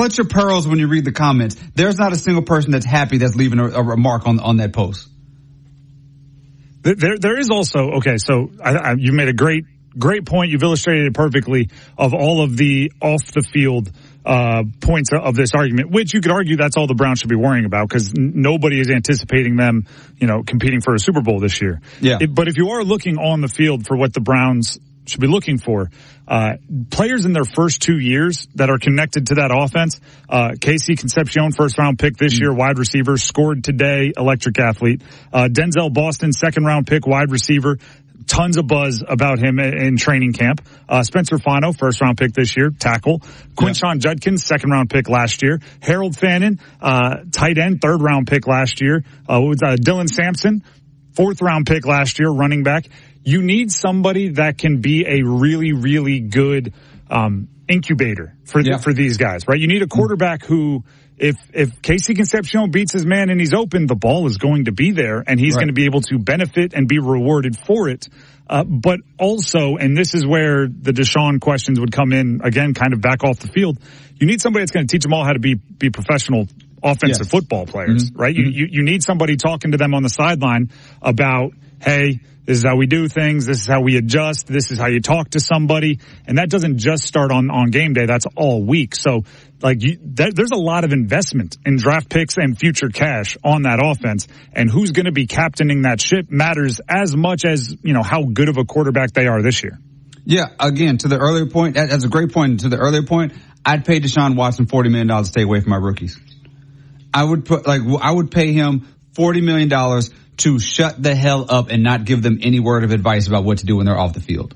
clutch your pearls when you read the comments. There's not a single person that's happy that's leaving a remark on that post. There is also, okay, so you made a great point. You've illustrated it perfectly of all of the off the field points of this argument, which you could argue that's all the Browns should be worrying about because nobody is anticipating them, competing for a Super Bowl this year. Yeah. But if you are looking on the field for what the Browns should be looking for, players in their first 2 years that are connected to that offense, Casey Concepcion, first round pick this year, wide receiver, scored today, electric athlete. Denzel Boston, second round pick, wide receiver. Tons of buzz about him in training camp. Spencer Fano, first round pick this year, tackle. Quinshon Judkins, second round pick last year. Harold Fannin, tight end, third round pick last year. Dylan Sampson, fourth round pick last year, running back. You need somebody that can be a really, really good incubator for these guys, right? You need a quarterback who, if Casey Concepcion beats his man and he's open, the ball is going to be there and he's going to be able to benefit and be rewarded for it. But also, and this is where the Deshaun questions would come in, again, kind of back off the field, you need somebody that's going to teach them all how to be professional offensive football players, right? You need somebody talking to them on the sideline about, hey, this is how we do things. This is how we adjust. This is how you talk to somebody. And that doesn't just start on game day. That's all week. So, there's a lot of investment in draft picks and future cash on that offense. And who's going to be captaining that ship matters as much as, how good of a quarterback they are this year. Yeah, again, to the earlier point, that's a great point. To the earlier point, I'd pay Deshaun Watson $40 million to stay away from my rookies. I would pay him $40 million to shut the hell up and not give them any word of advice about what to do when they're off the field.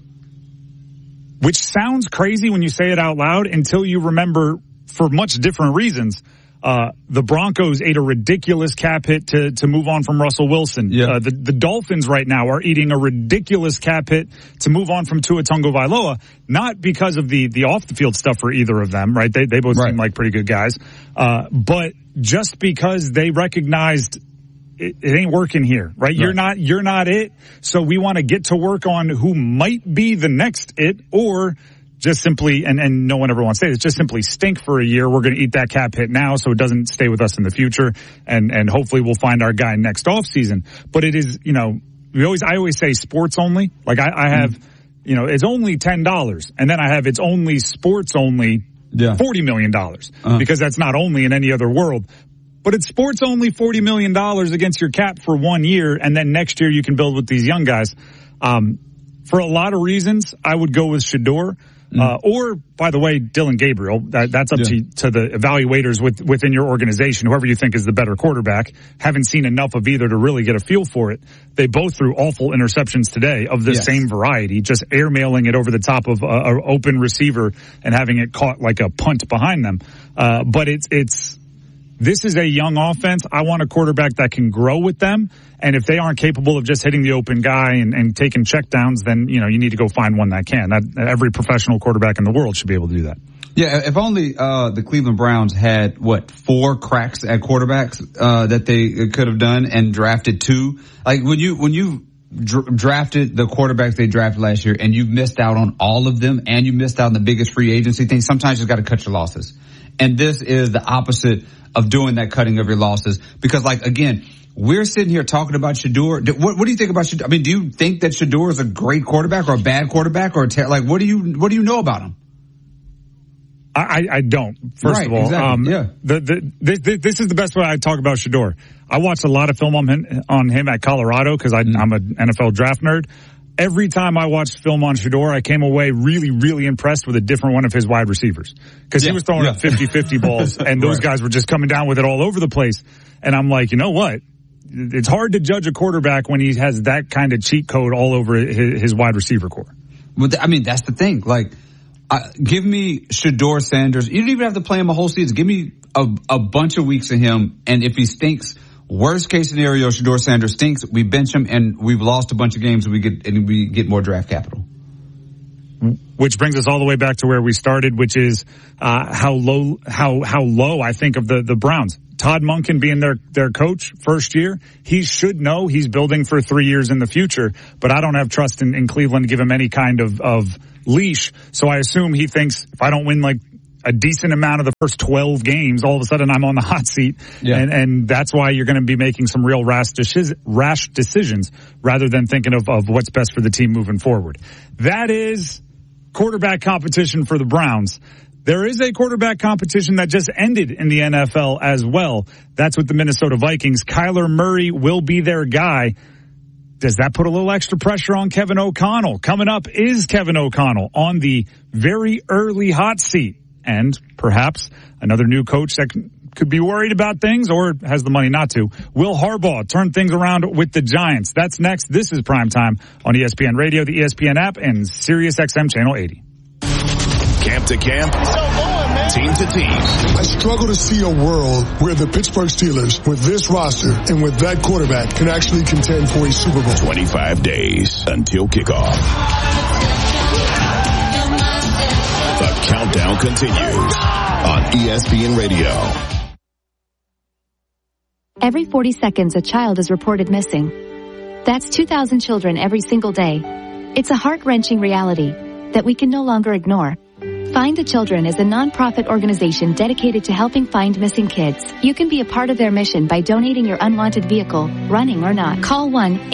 Which sounds crazy when you say it out loud until you remember, for much different reasons, the Broncos ate a ridiculous cap hit to move on from Russell Wilson. Yeah. The Dolphins right now are eating a ridiculous cap hit to move on from Tua Tagovailoa, not because of the off the field stuff for either of them, right? They both seem like pretty good guys. But just because they recognized it ain't working here, right? You're not it. So we want to get to work on who might be the next it, or just simply, and no one ever wants to say this, just simply stink for a year. We're going to eat that cap hit now so it doesn't stay with us in the future. And hopefully we'll find our guy next off season. But it is, I always say sports only. Like I have, it's only $10. And then I have, it's only sports only $40 million because that's not only in any other world. But it's sports only $40 million against your cap for 1 year, and then next year you can build with these young guys. For a lot of reasons, I would go with Shedeur. Or, by the way, Dylan Gabriel. That's up to the evaluators within your organization, whoever you think is the better quarterback. Haven't seen enough of either to really get a feel for it. They both threw awful interceptions today of the same variety, just airmailing it over the top of an open receiver and having it caught like a punt behind them. But this is a young offense. I want a quarterback that can grow with them. And if they aren't capable of just hitting the open guy and taking checkdowns, then, you need to go find one that can. Every professional quarterback in the world should be able to do that. Yeah, if only the Cleveland Browns had, 4 cracks at quarterbacks that they could have done and drafted 2. Like, when you drafted the quarterbacks they drafted last year and you missed out on all of them and you missed out on the biggest free agency thing, sometimes you've got to cut your losses. And this is the opposite of doing that cutting of your losses. Because, again, we're sitting here talking about Shedeur. What do you think about Shedeur? I mean, do you think that Shedeur is a great quarterback or a bad quarterback or what do you know about him? I don't. First of all, exactly. this is the best way I talk about Shedeur. I watched a lot of film on him at Colorado because I'm an NFL draft nerd. Every time I watched film on Shedeur, I came away really, really impressed with a different one of his wide receivers. Because he was throwing up 50-50 balls, and those guys were just coming down with it all over the place. And I'm like, you know what? It's hard to judge a quarterback when he has that kind of cheat code all over his wide receiver core. Well, that's the thing. Give me Shedeur Sanders. You don't even have to play him a whole season. Give me a bunch of weeks of him, and if he stinks, worst case scenario, Shedeur Sanders stinks. We bench him, and we've lost a bunch of games. We get more draft capital. Which brings us all the way back to where we started, which is how low I think of the Browns. Todd Monken being their coach first year, he should know he's building for 3 years in the future. But I don't have trust in Cleveland to give him any kind of leash. So I assume he thinks if I don't win a decent amount of the first 12 games, all of a sudden I'm on the hot seat. Yeah. And that's why you're going to be making some real rash decisions rather than thinking of what's best for the team moving forward. That is quarterback competition for the Browns. There is a quarterback competition that just ended in the NFL as well. That's with the Minnesota Vikings. Kyler Murray will be their guy. Does that put a little extra pressure on Kevin O'Connell? Coming up is Kevin O'Connell on the very early hot seat. And perhaps another new coach that could be worried about things or has the money not to. Will Harbaugh turn things around with the Giants? That's next. This is Primetime on ESPN Radio, the ESPN app, and Sirius XM Channel 80. Camp to camp, team to team. I struggle to see a world where the Pittsburgh Steelers, with this roster and with that quarterback, can actually contend for a Super Bowl. 25 days until kickoff. The countdown continues on ESPN Radio. Every 40 seconds, a child is reported missing. That's 2,000 children every single day. It's a heart-wrenching reality that we can no longer ignore. Find the Children is a non-profit organization dedicated to helping find missing kids. You can be a part of their mission by donating your unwanted vehicle, running or not. Call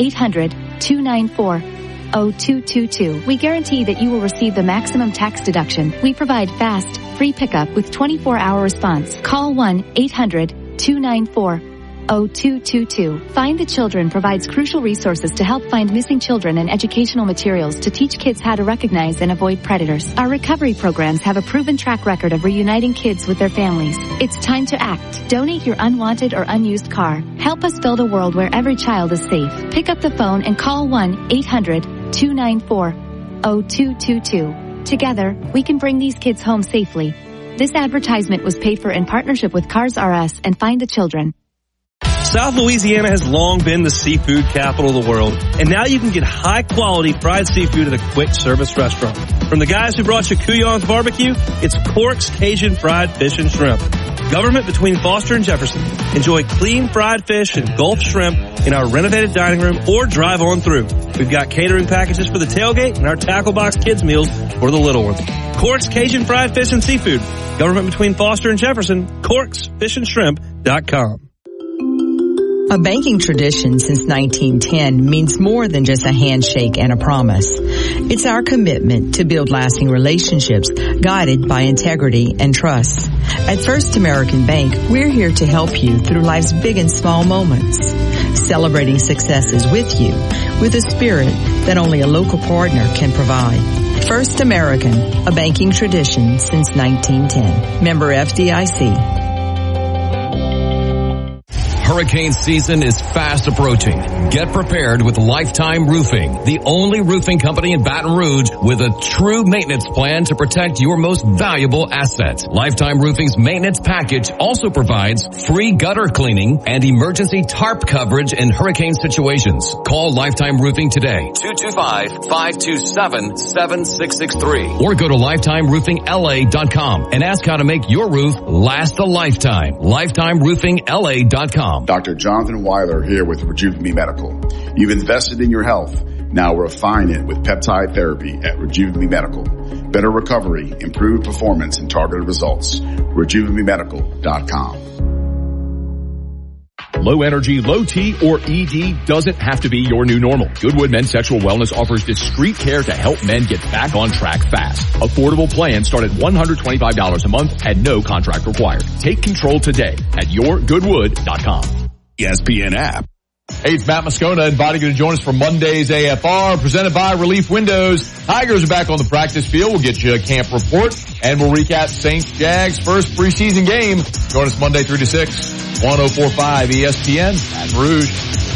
1-800-294-0222. We guarantee that you will receive the maximum tax deduction. We provide fast, free pickup with 24-hour response. Call 1-800-294-0222. Find the Children provides crucial resources to help find missing children and educational materials to teach kids how to recognize and avoid predators. Our recovery programs have a proven track record of reuniting kids with their families. It's time to act. Donate your unwanted or unused car. Help us build a world where every child is safe. Pick up the phone and call 1-800-294-0222. Together, we can bring these kids home safely. This advertisement was paid for in partnership with Cars R Us and Find the Children. South Louisiana has long been the seafood capital of the world, and now you can get high-quality fried seafood at a quick-service restaurant. From the guys who brought you Couillon's Barbecue, it's Cork's Cajun Fried Fish and Shrimp. Government between Foster and Jefferson. Enjoy clean fried fish and Gulf shrimp in our renovated dining room or drive on through. We've got catering packages for the tailgate and our tackle box kids meals for the little ones. Cork's Cajun Fried Fish and Seafood. Government between Foster and Jefferson. CorksFishandShrimp.com. A banking tradition since 1910 means more than just a handshake and a promise. It's our commitment to build lasting relationships guided by integrity and trust. At First American Bank, we're here to help you through life's big and small moments, celebrating successes with you with a spirit that only a local partner can provide. First American, a banking tradition since 1910. Member FDIC. Hurricane season is fast approaching. Get prepared with Lifetime Roofing, the only roofing company in Baton Rouge with a true maintenance plan to protect your most valuable asset. Lifetime Roofing's maintenance package also provides free gutter cleaning and emergency tarp coverage in hurricane situations. Call Lifetime Roofing today, 225-527-7663, or go to LifetimeRoofingLA.com and ask how to make your roof last a lifetime. LifetimeRoofingLA.com. Dr. Jonathan Weiler here with Rejuvenate Medical. You've invested in your health. Now refine it with peptide therapy at Rejuvenate Medical. Better recovery, improved performance, and targeted results. RejuvenateMedical.com. Low energy, low T, or ED doesn't have to be your new normal. Goodwood Men's Sexual Wellness offers discreet care to help men get back on track fast. Affordable plans start at $125 a month and no contract required. Take control today at yourgoodwood.com. ESPN app. Hey, it's Matt Moscona inviting you to join us for Monday's AFR presented by Relief Windows. Tigers are back on the practice field. We'll get you a camp report and we'll recap Saints Jags first preseason game. Join us Monday 3 to 6, 104.5 ESPN, Baton Rouge.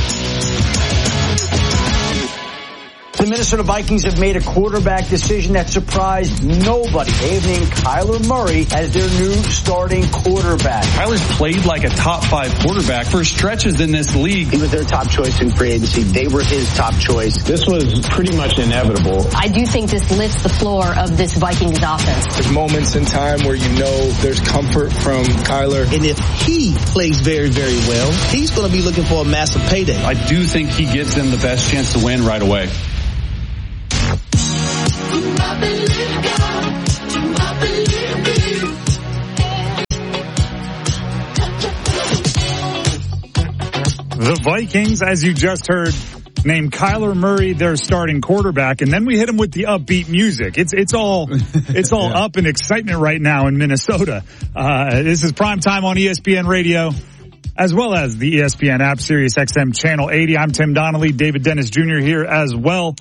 The Minnesota Vikings have made a quarterback decision that surprised nobody. They've named Kyler Murray as their new starting quarterback. Kyler's played like a top 5 quarterback for stretches in this league. He was their top choice in free agency. They were his top choice. This was pretty much inevitable. I do think this lifts the floor of this Vikings offense. There's moments in time where you know there's comfort from Kyler. And if he plays very, very well, he's going to be looking for a massive payday. I do think he gives them the best chance to win right away. The Vikings, as you just heard, named Kyler Murray their starting quarterback, and then we hit him with the upbeat music. It's all up and excitement right now in Minnesota. This is Prime Time on ESPN Radio, as well as the ESPN app, Sirius XM Channel 80. I'm Tim Donnelly, David Dennis Jr. here as well.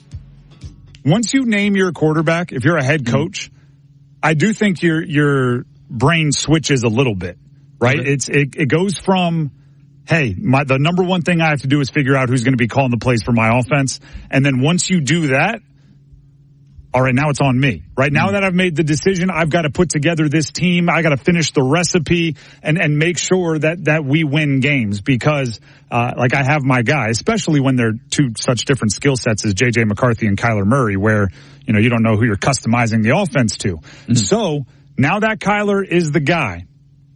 Once you name your quarterback, if you're a head coach, I do think your brain switches a little bit, right? It goes from, hey, the number one thing I have to do is figure out who's going to be calling the plays for my offense. And then once you do that, all right, now it's on me. Right now that I've made the decision, I've got to put together this team. I got to finish the recipe and make sure that we win games because, like I have my guy, especially when they're two such different skill sets as JJ McCarthy and Kyler Murray, where, you don't know who you're customizing the offense to. Mm-hmm. So now that Kyler is the guy,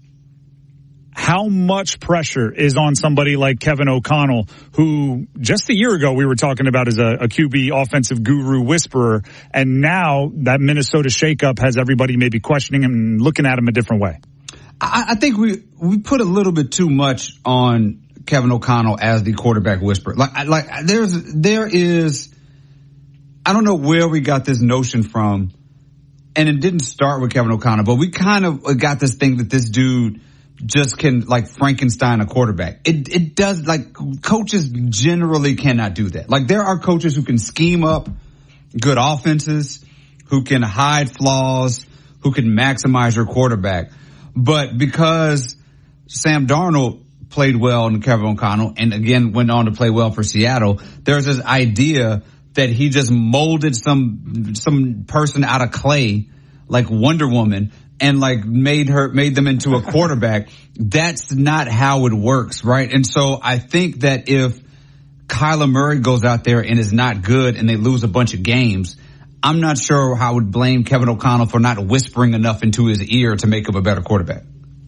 how much pressure is on somebody like Kevin O'Connell, who just a year ago we were talking about as a QB offensive guru whisperer, and now that Minnesota shakeup has everybody maybe questioning him and looking at him a different way? I think we put a little bit too much on Kevin O'Connell as the quarterback whisperer. There is, I don't know where we got this notion from, and it didn't start with Kevin O'Connell, but we kind of got this thing that this dude just can Frankenstein a quarterback. It does, coaches generally cannot do that. There are coaches who can scheme up good offenses, who can hide flaws, who can maximize your quarterback. But because Sam Darnold played well in Kevin O'Connell and again went on to play well for Seattle, there's this idea that he just molded some person out of clay like Wonder Woman and made them into a quarterback. That's not how it works, right? And so I think that if Kyler Murray goes out there and is not good and they lose a bunch of games, I'm not sure how I would blame Kevin O'Connell for not whispering enough into his ear to make him a better quarterback.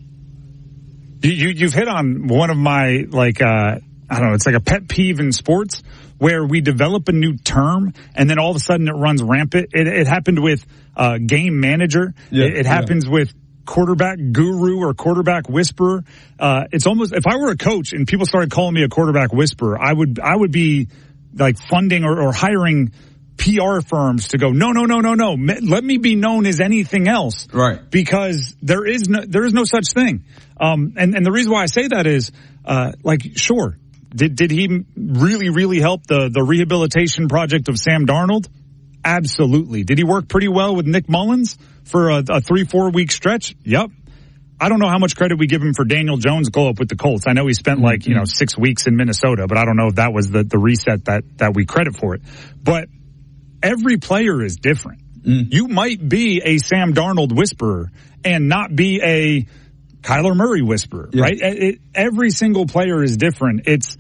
You've hit on one of my, I don't know, it's like a pet peeve in sports where we develop a new term and then all of a sudden it runs rampant. It happened with game manager. Yeah, it happens with quarterback guru or quarterback whisperer. It's almost, if I were a coach and people started calling me a quarterback whisperer, I would be funding or hiring PR firms to go, no. Let me be known as anything else. Right. Because there is no such thing. And the reason why I say that is, sure. Did he really, really help the rehabilitation project of Sam Darnold? Absolutely. Did he work pretty well with Nick Mullins for a 3-4 week stretch? Yep. I don't know how much credit we give him for Daniel Jones' glow up with the Colts. I know he spent 6 weeks in Minnesota, but I don't know if that was the reset that we credit for it. But every player is different. You might be a Sam Darnold whisperer and not be a Kyler Murray whisperer, right? Every single player is different. It's,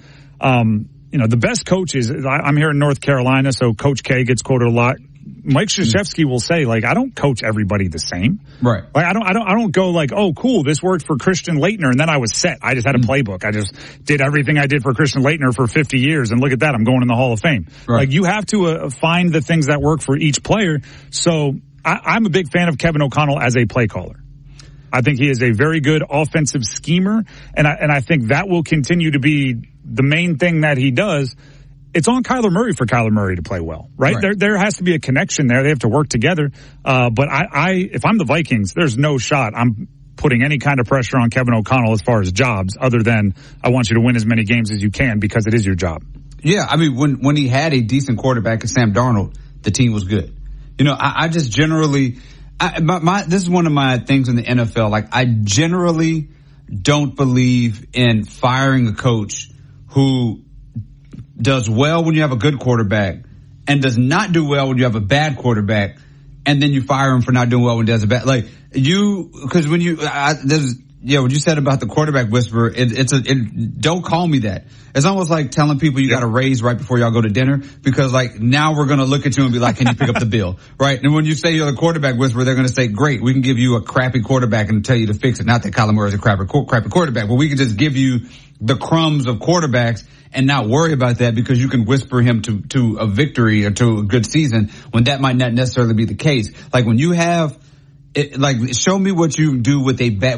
the best coaches, I'm here in North Carolina, so Coach K gets quoted a lot. Mike Krzyzewski will say, I don't coach everybody the same. Right. I don't go oh, cool, this worked for Christian Laettner, and then I was set. I just had a playbook. I just did everything I did for Christian Laettner for 50 years, and look at that, I'm going in the Hall of Fame. Right. You have to find the things that work for each player. So I'm a big fan of Kevin O'Connell as a play caller. I think he is a very good offensive schemer, and I think that will continue to be the main thing that he does. It's on Kyler Murray for Kyler Murray to play well, right? There has to be a connection there. They have to work together. But if I'm the Vikings, there's no shot I'm putting any kind of pressure on Kevin O'Connell as far as jobs, other than I want you to win as many games as you can because it is your job. Yeah, I mean, when he had a decent quarterback as Sam Darnold, the team was good. I just generally, this is one of my things in the NFL. I generally don't believe in firing a coach who does well when you have a good quarterback and does not do well when you have a bad quarterback, and then you fire him for not doing well when he does a bad. Because when what you said about the quarterback whisperer, don't call me that. It's almost like telling people you got a raise right before y'all go to dinner, because now we're going to look at you and be like, can you pick up the bill? Right. And when you say you're the quarterback whisperer, they're going to say, great, we can give you a crappy quarterback and tell you to fix it. Not that Kyler Murray is a crappy quarterback, but we can just give you the crumbs of quarterbacks and not worry about that because you can whisper him to a victory or to a good season when that might not necessarily be the case. When you have, show me what you do with